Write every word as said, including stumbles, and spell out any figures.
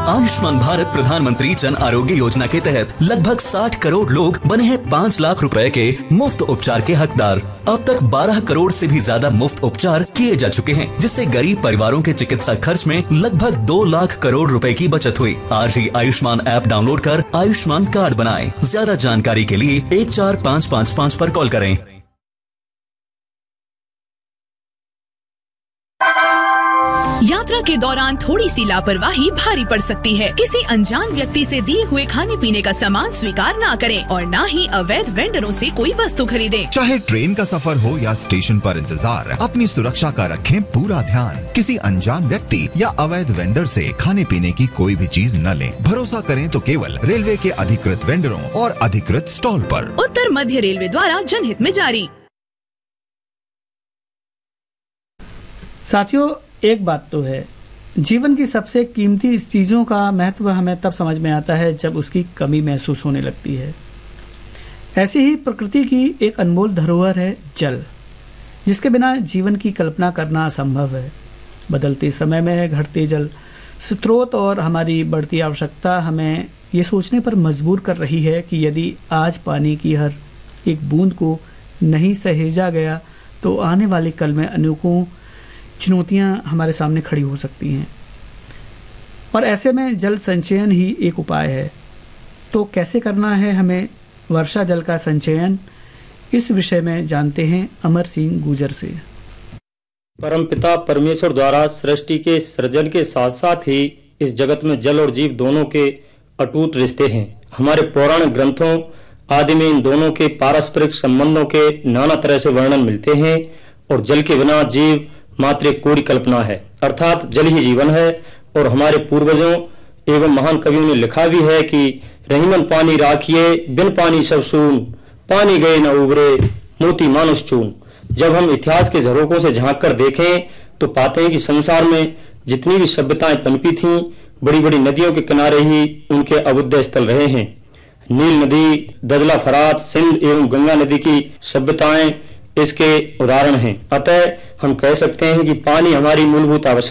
आयुष्मान भारत प्रधानमंत्री जन आरोग्य योजना के तहत लगभग साठ करोड़ लोग बने हैं पाँच लाख रुपए के मुफ्त उपचार के हकदार। अब तक बारह करोड़ से भी ज्यादा मुफ्त उपचार किए जा चुके हैं, जिससे गरीब परिवारों के चिकित्सा खर्च में लगभग दो लाख करोड़ रुपए की बचत हुई। आज ही आयुष्मान ऐप डाउनलोड कर आयुष्मान कार्ड बनाएं। ज्यादा जानकारी के लिए एक चार पाँच पाँच पाँच पर कॉल करें। यात्रा के दौरान थोड़ी सी लापरवाही भारी पड़ सकती है। किसी अनजान व्यक्ति से दिए हुए खाने पीने का सामान स्वीकार ना करें और ना ही अवैध वेंडरों से कोई वस्तु खरीदें। चाहे ट्रेन का सफर हो या स्टेशन पर इंतजार, अपनी सुरक्षा का रखें पूरा ध्यान। किसी अनजान व्यक्ति या अवैध वेंडर से खाने पीने की कोई भी चीज न लें। भरोसा करें तो केवल रेलवे के अधिकृत वेंडरों और अधिकृत स्टॉल पर। उत्तर मध्य रेलवे द्वारा जनहित में जारी। साथियों, एक बात तो है, जीवन की सबसे कीमती चीज़ों का महत्व हमें तब समझ में आता है जब उसकी कमी महसूस होने लगती है। ऐसी ही प्रकृति की एक अनमोल धरोहर है जल, जिसके बिना जीवन की कल्पना करना असंभव है। बदलते समय में घटते जल स्रोत और हमारी बढ़ती आवश्यकता हमें ये सोचने पर मजबूर कर रही है कि यदि आज पानी की हर एक बूंद को नहीं सहेजा गया तो आने वाले कल में अनेकों चुनौतियां हमारे सामने खड़ी हो सकती हैं। और ऐसे में जल संचयन ही एक उपाय है। तो कैसे करना है हमें वर्षा जल का संचयन, इस विषय में जानते हैं अमर सिंह गुजर से। परमपिता परमेश्वर द्वारा सृष्टि के सृजन के साथ साथ ही इस जगत में जल और जीव दोनों के अटूट रिश्ते हैं। हमारे पौराणिक ग्रंथों आदि में इन दोनों के पारस्परिक संबंधों के नाना तरह से वर्णन मिलते हैं और जल के बिना जीव मात्र एक कोरी कल्पना है, अर्थात जल ही जीवन है। और हमारे पूर्वजों एवं महान कवियों ने लिखा भी है कि रहीमन पानी राखिए, बिन पानी सब सून, पानी गए न उबरे, मोती मानुष चून। जब हम इतिहास के झरोकों से झांक कर देखें तो पाते हैं कि संसार में जितनी भी सभ्यताएं पनपी थीं, बड़ी बड़ी नदियों के किनारे ही उनके अबुद्ध स्थल रहे हैं। नील नदी, दजला, फरात, सिंध एवं गंगा नदी की सभ्यताएं इसके उदाहरण हैं। अतः हम कह सकते हैं कि पानी हमारी मूलभूत आवश्यकता